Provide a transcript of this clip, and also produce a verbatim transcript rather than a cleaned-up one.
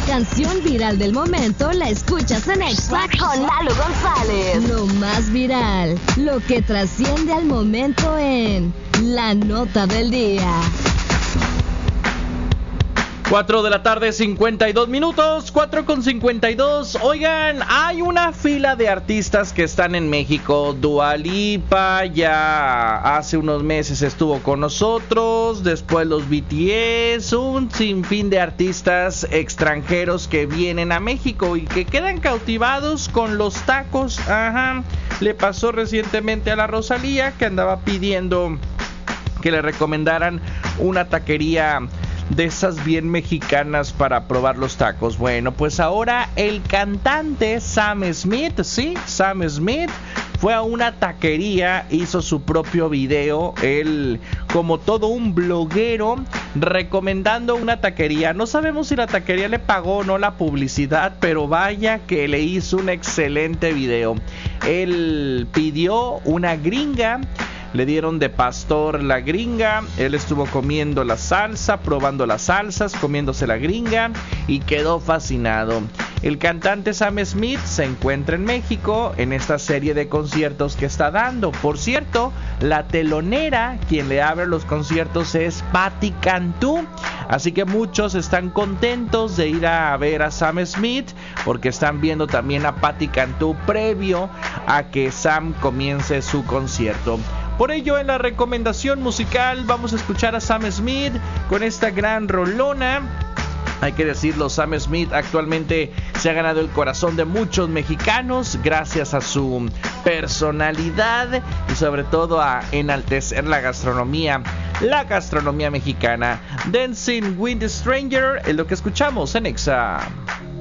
canción viral del momento la escuchas en Exa con Lalo González. Lo más viral, lo que trasciende al momento en La Nota del Día. cuatro de la tarde, cincuenta y dos minutos, cuatro con cincuenta y dos. Oigan, hay una fila de artistas que están en México. Dua Lipa ya hace unos meses estuvo con nosotros, después los B T S, un sinfín de artistas extranjeros que vienen a México y que quedan cautivados con los tacos. Ajá, le pasó recientemente a la Rosalía, que andaba pidiendo que le recomendaran una taquería de esas bien mexicanas para probar los tacos. Bueno, pues ahora el cantante Sam Smith, sí, Sam Smith, fue a una taquería, hizo su propio video, él como todo un bloguero, recomendando una taquería. No sabemos si la taquería le pagó o no la publicidad, pero vaya que le hizo un excelente video. Él pidió una gringa, le dieron de pastor la gringa, él estuvo comiendo la salsa, probando las salsas, comiéndose la gringa y quedó fascinado. El cantante Sam Smith se encuentra en México en esta serie de conciertos que está dando. Por cierto, la telonera, quien le abre los conciertos, es Patti Cantú. Así que muchos están contentos de ir a ver a Sam Smith porque están viendo también a Patti Cantú previo a que Sam comience su concierto. Por ello, en la recomendación musical vamos a escuchar a Sam Smith con esta gran rolona. Hay que decirlo, Sam Smith actualmente se ha ganado el corazón de muchos mexicanos gracias a su personalidad y sobre todo a enaltecer la gastronomía, la gastronomía mexicana. Dancing with the Stranger es lo que escuchamos en Exa.